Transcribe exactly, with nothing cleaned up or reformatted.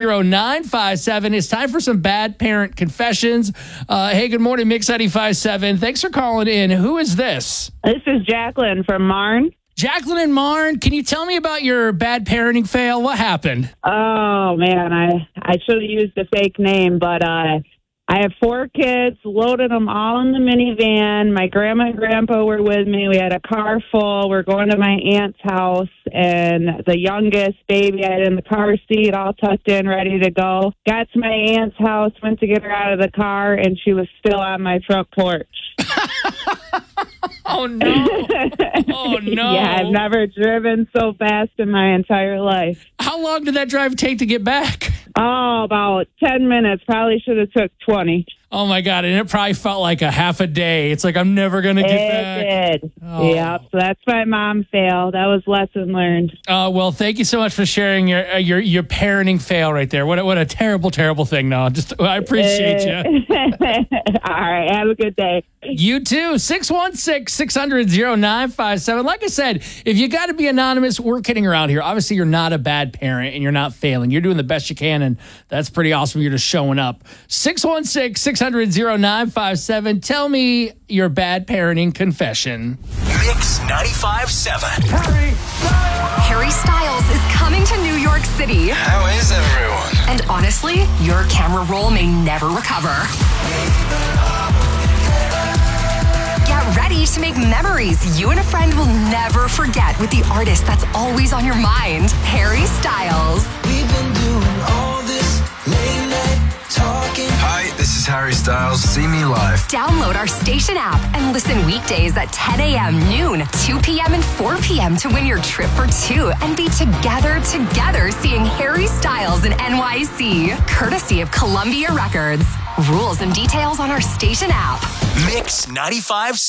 zero nine five seven. It's time for some bad parent confessions. Uh, hey, good morning, Mix ninety-five point seven. Thanks for calling in. Who is this? This is Jacqueline from Marne. Jacqueline and Marne, can you tell me about your bad parenting fail? What happened? Oh, man, I, I should have used a fake name, but uh, I have four kids, loaded them all in the minivan. My grandma and grandpa were with me. We had a car full. We're going to my aunt's house, and the youngest baby I had in the car seat, all tucked in, ready to go. Got to my aunt's house, went to get her out of the car, and she was still on my front porch. Oh, no. Oh, no. Yeah, I've never driven so fast in my entire life. How long did that drive take to get back? Oh, about ten minutes. Probably should have took twenty. Oh, my God. And it probably felt like a half a day. It's like, I'm never going to get it back. It did. Oh. Yep. So that's my mom fail. That was lesson learned. Uh, well, thank you so much for sharing your uh, your your parenting fail right there. What a, what a terrible, terrible thing. No, just I appreciate you. All right. Have a good day. You too. six one six, six hundred, oh nine five seven. Like I said, if you got to be anonymous, we're kidding around here. Obviously, you're not a bad parent and you're not failing. You're doing the best you can, and that's pretty awesome. You're just showing up. six one six, six hundred, oh nine five seven. Tell me your bad parenting confession. Mix ninety-five point seven. Harry Styles. Harry Styles is coming to New York City. How is everyone? And honestly, your camera roll may never recover. Get ready to make memories you and a friend will never forget with the artist that's always on your mind, Harry Styles. We've been doing all this late night talking. Hi, this is Harry Styles. See me live. Download our station app and listen weekdays at ten a.m., noon, two p.m., and four p.m. to win your trip for two and be together, together seeing Harry Styles in N Y C. Courtesy of Columbia Records. Rules and details on our station app. Mix ninety-five point seven.